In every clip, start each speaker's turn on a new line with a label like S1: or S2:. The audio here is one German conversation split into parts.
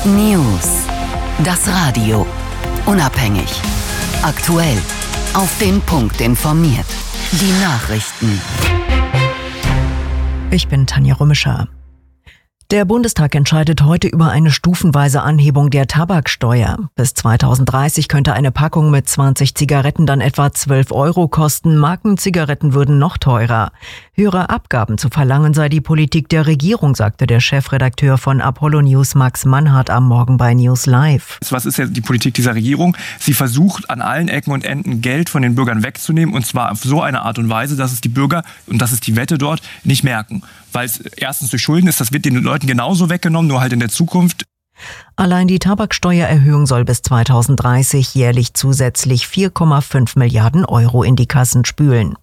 S1: News. Das Radio. Unabhängig. Aktuell. Auf den Punkt informiert. Die Nachrichten.
S2: Ich bin Tanja Römischer. Der Bundestag entscheidet heute über eine stufenweise Anhebung der Tabaksteuer. Bis 2030 könnte eine Packung mit 20 Zigaretten dann etwa 12 € kosten. Markenzigaretten würden noch teurer. Höhere Abgaben zu verlangen sei die Politik der Regierung, sagte der Chefredakteur von Apollo News Max Mannhardt am Morgen bei News Live.
S3: Was ist ja die Politik dieser Regierung? Sie versucht an allen Ecken und Enden Geld von den Bürgern wegzunehmen, und zwar auf so eine Art und Weise, dass es die Bürger, und das ist die Wette dort, nicht merken. Weil es erstens durch Schulden ist, das wird den Leuten genauso weggenommen, nur halt in der Zukunft.
S2: Allein die Tabaksteuererhöhung soll bis 2030 jährlich zusätzlich 4,5 Milliarden € in die Kassen spülen.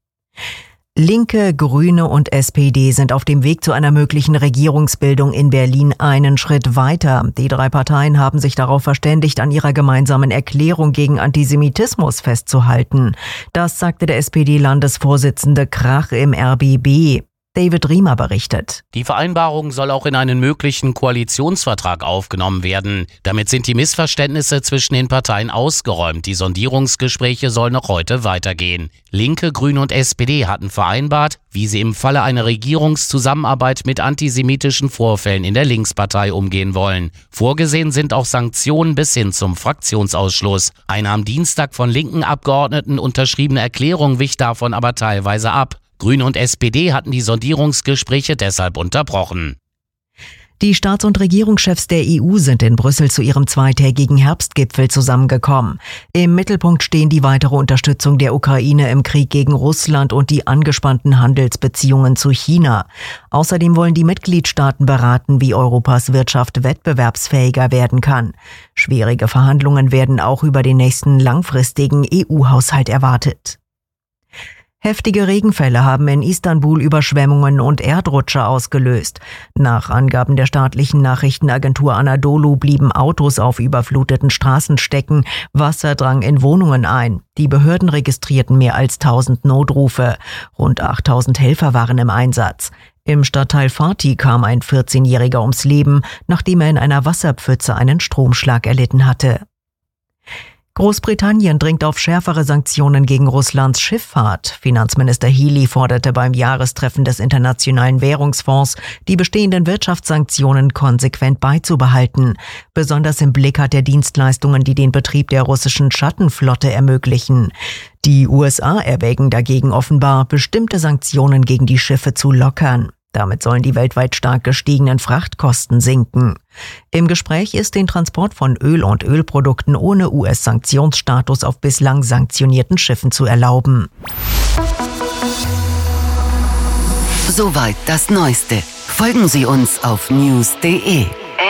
S2: Linke, Grüne und SPD sind auf dem Weg zu einer möglichen Regierungsbildung in Berlin einen Schritt weiter. Die drei Parteien haben sich darauf verständigt, an ihrer gemeinsamen Erklärung gegen Antisemitismus festzuhalten. Das sagte der SPD-Landesvorsitzende Krach im RBB. David Riemer berichtet.
S4: Die Vereinbarung soll auch in einen möglichen Koalitionsvertrag aufgenommen werden. Damit sind die Missverständnisse zwischen den Parteien ausgeräumt. Die Sondierungsgespräche sollen noch heute weitergehen. Linke, Grüne und SPD hatten vereinbart, wie sie im Falle einer Regierungszusammenarbeit mit antisemitischen Vorfällen in der Linkspartei umgehen wollen. Vorgesehen sind auch Sanktionen bis hin zum Fraktionsausschluss. Eine am Dienstag von linken Abgeordneten unterschriebene Erklärung wich davon aber teilweise ab. Grüne und SPD hatten die Sondierungsgespräche deshalb unterbrochen.
S2: Die Staats- und Regierungschefs der EU sind in Brüssel zu ihrem zweitägigen Herbstgipfel zusammengekommen. Im Mittelpunkt stehen die weitere Unterstützung der Ukraine im Krieg gegen Russland und die angespannten Handelsbeziehungen zu China. Außerdem wollen die Mitgliedstaaten beraten, wie Europas Wirtschaft wettbewerbsfähiger werden kann. Schwierige Verhandlungen werden auch über den nächsten langfristigen EU-Haushalt erwartet. Heftige Regenfälle haben in Istanbul Überschwemmungen und Erdrutsche ausgelöst. Nach Angaben der staatlichen Nachrichtenagentur Anadolu blieben Autos auf überfluteten Straßen stecken, Wasser drang in Wohnungen ein. Die Behörden registrierten mehr als 1000 Notrufe. Rund 8000 Helfer waren im Einsatz. Im Stadtteil Fatih kam ein 14-Jähriger ums Leben, nachdem er in einer Wasserpfütze einen Stromschlag erlitten hatte. Großbritannien dringt auf schärfere Sanktionen gegen Russlands Schifffahrt. Finanzminister Healey forderte beim Jahrestreffen des Internationalen Währungsfonds, die bestehenden Wirtschaftssanktionen konsequent beizubehalten. Besonders im Blick hat er Dienstleistungen, die den Betrieb der russischen Schattenflotte ermöglichen. Die USA erwägen dagegen offenbar, bestimmte Sanktionen gegen die Schiffe zu lockern. Damit sollen die weltweit stark gestiegenen Frachtkosten sinken. Im Gespräch ist, den Transport von Öl und Ölprodukten ohne US-Sanktionsstatus auf bislang sanktionierten Schiffen zu erlauben.
S1: Soweit das Neueste. Folgen Sie uns auf news.de.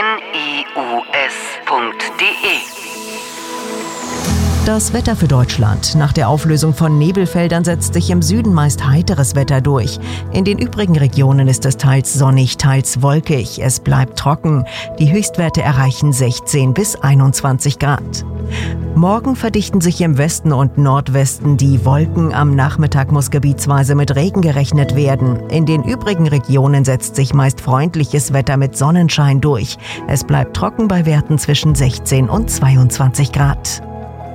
S2: Das Wetter für Deutschland. Nach der Auflösung von Nebelfeldern setzt sich im Süden meist heiteres Wetter durch. In den übrigen Regionen ist es teils sonnig, teils wolkig. Es bleibt trocken. Die Höchstwerte erreichen 16 bis 21 Grad. Morgen verdichten sich im Westen und Nordwesten die Wolken. Am Nachmittag muss gebietsweise mit Regen gerechnet werden. In den übrigen Regionen setzt sich meist freundliches Wetter mit Sonnenschein durch. Es bleibt trocken bei Werten zwischen 16 und 22 Grad.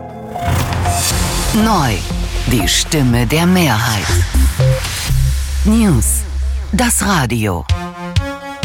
S1: Neu. Die Stimme der Mehrheit. News. Das Radio.